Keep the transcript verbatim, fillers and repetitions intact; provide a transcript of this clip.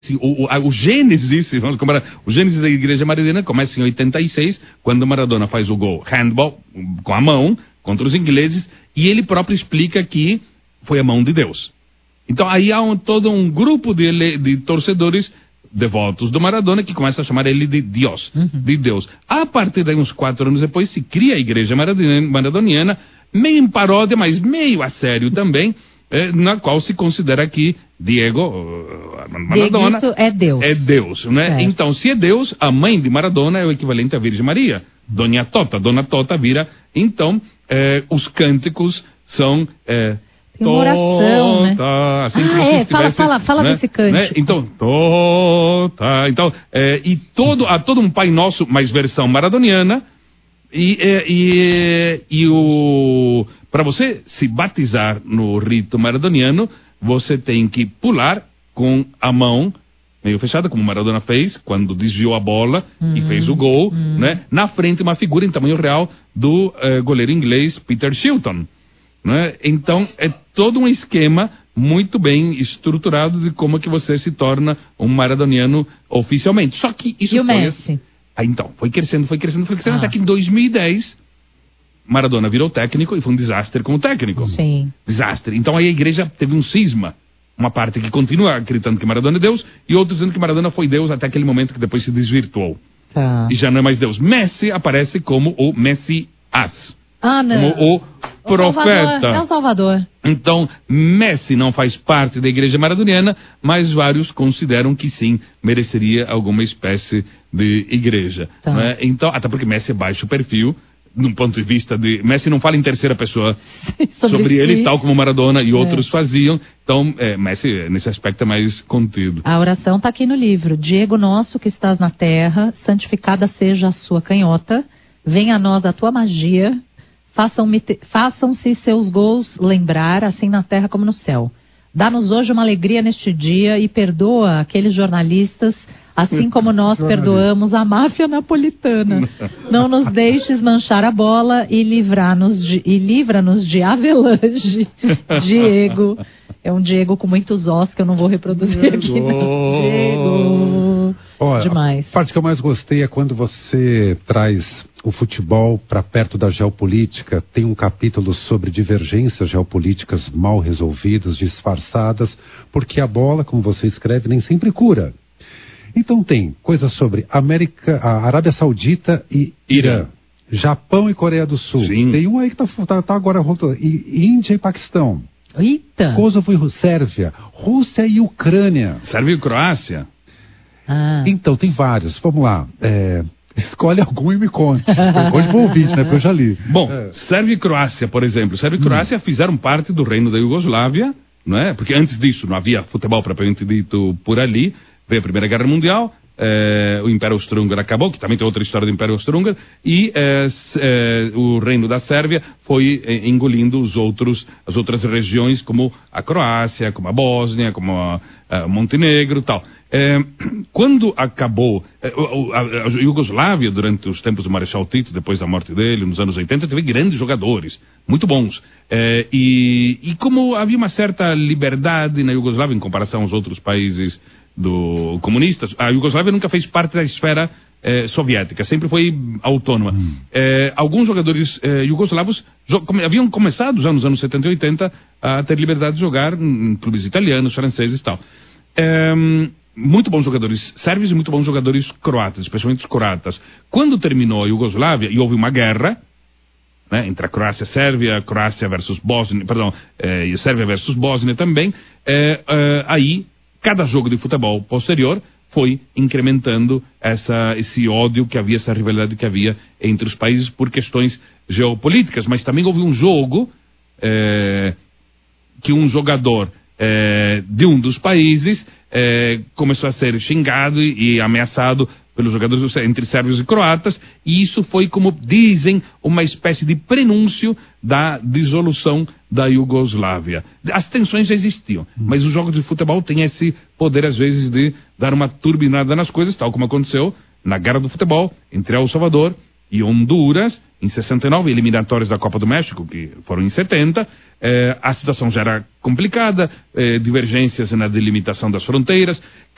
O, o, o Gênesis, vamos comparar, o Gênesis da Igreja Maradoniana começa em oitenta e seis, quando Maradona faz o gol handball, com a mão, contra os ingleses, e ele próprio explica que foi a mão de Deus. Então aí há um, todo um grupo de, de torcedores devotos do Maradona que começa a chamar ele de Deus, uhum. de Deus. A partir de uns quatro anos depois se cria a Igreja Maradoniana, meio em paródia, mas meio a sério também, é, na qual se considera que Diego uh, Maradona Dieguito é Deus. É Deus, né? É. Então, se é Deus, a mãe de Maradona é o equivalente à Virgem Maria. Dona Tota, Dona Tota vira. Então, é, os cânticos são é, tem uma oração, tota, né? assim ah, como é, se fala, estivesse, fala, fala né? desse cântico. Né? Então, Tota, então, é, e todo, há todo um Pai Nosso, mais versão maradoniana, e, e, e, e o para você se batizar no rito maradoniano, você tem que pular com a mão meio fechada, como Maradona fez, quando desviou a bola hum, e fez o gol, hum. né? Na frente uma figura em tamanho real do uh, goleiro inglês Peter Shilton, né? Então é todo um esquema muito bem estruturado de como que você se torna um maradoniano oficialmente. Só que isso e o foi... Messi? Ah, então, foi crescendo, foi crescendo, foi crescendo, ah. até que em dois mil e dez, Maradona virou técnico e foi um desastre como técnico. Sim. Desastre. Então aí a igreja teve um cisma. Uma parte que continua acreditando que Maradona é Deus e outros dizendo que Maradona foi Deus até aquele momento que depois se desvirtuou. Tá. E já não é mais Deus. Messi aparece como o Messias. Ah, não. Como o profeta. É o Salvador. Então, Messi não faz parte da igreja maradoniana, mas vários consideram que sim, mereceria alguma espécie de igreja. Tá. Né? Então, até porque Messi é baixo perfil, num ponto de vista de... Messi não fala em terceira pessoa sobre, sobre ele, tal como Maradona e é. outros faziam. Então, é, Messi, nesse aspecto, é mais contido. A oração está aqui no livro. Diego nosso que estás na terra, santificada seja a sua canhota, venha a nós a tua magia, façam-se façam seus gols lembrar, assim na terra como no céu. Dá-nos hoje uma alegria neste dia e perdoa aqueles jornalistas, assim como nós perdoamos a máfia napolitana. Não nos deixes manchar a bola e livrar-nos de, e livra-nos de Avelange. Diego. É um Diego com muitos ossos que eu não vou reproduzir Diego. aqui, não. Diego. Olha, demais. A parte que eu mais gostei é quando você traz o futebol para perto da geopolítica. Tem um capítulo sobre divergências geopolíticas mal resolvidas, disfarçadas, porque a bola, como você escreve, nem sempre cura. Então tem coisas sobre América, a Arábia Saudita e Irã, Irã. Japão e Coreia do Sul. Sim. Tem um aí que tá, tá, tá agora voltando. E Índia e Paquistão. Eita! Kosovo e Sérvia. Rússia e Ucrânia. Sérvia e Croácia. Ah. Então, tem vários. Vamos lá. É, escolhe algum e me conte. Conte pro ouvinte, né? Porque eu já li. Bom, é. Sérvia e Croácia, por exemplo. Sérvia e Croácia hum. fizeram parte do reino da Iugoslávia, não é? Porque antes disso não havia futebol propriamente dito por ali. Veio a Primeira Guerra Mundial, eh, o Império Austro-Húngaro acabou, que também tem outra história do Império Austro-Húngaro, e eh, eh, o reino da Sérvia foi eh, engolindo os outros, as outras regiões, como a Croácia, como a Bósnia, como a, a Montenegro e tal. Eh, quando acabou eh, a, a, a Iugoslávia, durante os tempos do Marechal Tito, depois da morte dele, nos anos oitenta, teve grandes jogadores, muito bons. Eh, e, e como havia uma certa liberdade na Iugoslávia em comparação aos outros países do comunistas, a Iugoslávia nunca fez parte da esfera eh, soviética, sempre foi autônoma. Hum. Eh, alguns jogadores eh, iugoslavos jo come haviam começado já nos anos setenta e oitenta a ter liberdade de jogar em clubes italianos, franceses e tal. Eh, muito bons jogadores sérvios e muito bons jogadores croatas, especialmente os croatas. Quando terminou a Iugoslávia e houve uma guerra, né, entre a Croácia e a Sérvia, Croácia versus Bósnia, perdão, eh, e Sérvia versus Bósnia também, eh, eh, aí cada jogo de futebol posterior foi incrementando essa, esse ódio que havia, essa rivalidade que havia entre os países por questões geopolíticas. Mas também houve um jogo é, que um jogador é, de um dos países é, começou a ser xingado e, e ameaçado pelos jogadores entre sérvios e croatas, e isso foi, como dizem, uma espécie de prenúncio da dissolução da Iugoslávia. As tensões já existiam, mas os jogos de futebol têm esse poder, às vezes, de dar uma turbinada nas coisas, tal como aconteceu na Guerra do Futebol entre El Salvador e Honduras, em sessenta e nove, eliminatórios da Copa do México, que foram em setenta, eh, a situação já era complicada, eh, divergências na delimitação das fronteiras.